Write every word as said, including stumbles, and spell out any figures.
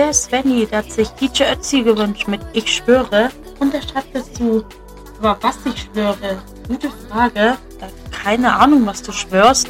Der Svenny, der hat sich D J Ötzi gewünscht mit Ich schwöre. Und er schreibt dazu, aber was ich schwöre? Gute Frage. Äh, keine Ahnung, was du schwörst.